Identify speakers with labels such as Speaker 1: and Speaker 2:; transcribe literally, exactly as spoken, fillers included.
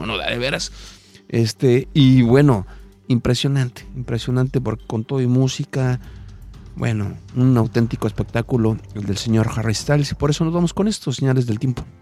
Speaker 1: no, de veras. Este, y bueno, impresionante, impresionante porque con todo y música, bueno, un auténtico espectáculo el del señor Harry Styles, y por eso nos vamos con esto, Señales del Tiempo.